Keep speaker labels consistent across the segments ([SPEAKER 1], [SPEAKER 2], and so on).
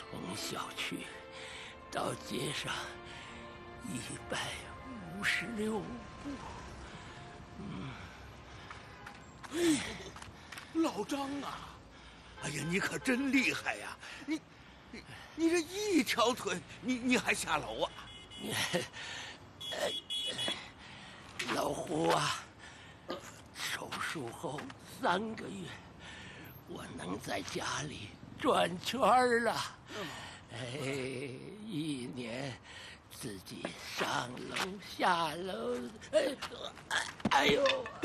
[SPEAKER 1] 从小区到街上156步。
[SPEAKER 2] 老张啊，哎呀，你可真厉害呀！你这一条腿，你还下楼啊？
[SPEAKER 1] 老胡啊，手术后3个月，我能在家里转圈了。1年自己上楼下楼，哎呦，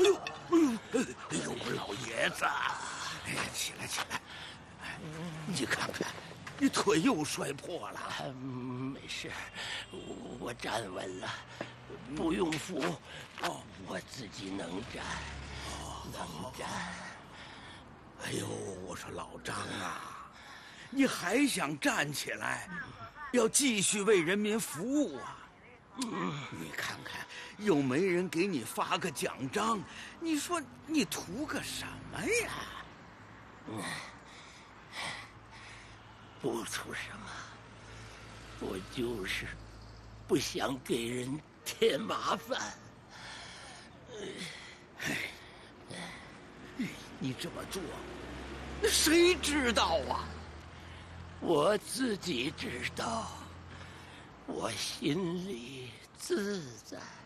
[SPEAKER 2] 我老爷子，哎呀，起来！你看看，你腿又摔破了。
[SPEAKER 1] 没事，我站稳了，不用扶。我自己能站，能站。
[SPEAKER 2] 哎呦，我说老张啊，你还想站起来，要继续为人民服务啊？你看看，又没人给你发个奖章，你说你图个什么呀？
[SPEAKER 1] 不图什么，我就是不想给人添麻烦。
[SPEAKER 2] 你这么做，那谁知道啊？
[SPEAKER 1] 我自己知道，我心里自在。